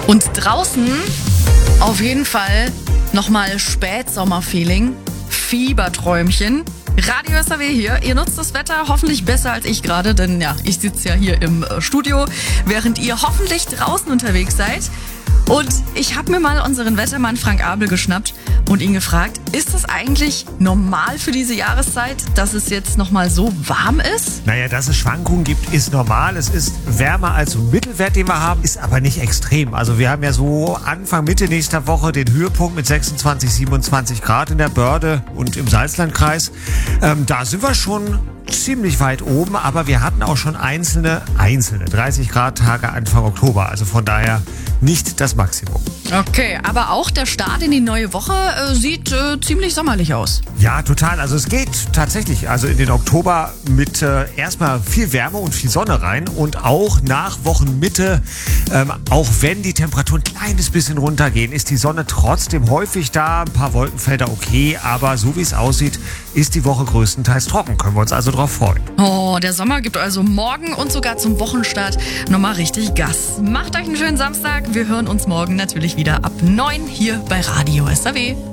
Und draußen auf jeden Fall nochmal Spätsommerfeeling, Fieberträumchen. Radio SAW hier. Ihr nutzt das Wetter hoffentlich besser als ich gerade, denn ja, ich sitze ja hier im Studio, während ihr hoffentlich draußen unterwegs seid. Und ich habe mir mal unseren Wettermann Frank Abel geschnappt und ihn gefragt, ist es eigentlich normal für diese Jahreszeit, dass es jetzt nochmal so warm ist? Naja, dass es Schwankungen gibt, ist normal. Es ist wärmer als so ein Mittelwert, den wir haben, ist aber nicht extrem. Also wir haben ja so Anfang, Mitte nächster Woche den Höhepunkt mit 26, 27 Grad in der Börde und im Salzlandkreis. Da sind wir schon ziemlich weit oben, aber wir hatten auch schon einzelne 30 Grad Tage Anfang Oktober. Also von daher nicht das Maximum. Okay, aber auch der Start in die neue Woche sieht ziemlich sommerlich aus. Ja, total. Also es geht tatsächlich also in den Oktober mit erstmal viel Wärme und viel Sonne rein und auch nach Wochenmitte, auch wenn die Temperaturen ein kleines bisschen runtergehen, ist die Sonne trotzdem häufig da. Ein paar Wolkenfelder okay, aber so wie es aussieht, ist die Woche größtenteils trocken. Können wir uns also drauf freuen. Oh, der Sommer gibt also morgen und sogar zum Wochenstart nochmal richtig Gas. Macht euch einen schönen Samstag. Wir hören uns morgen natürlich wieder ab 9 hier bei Radio SAW.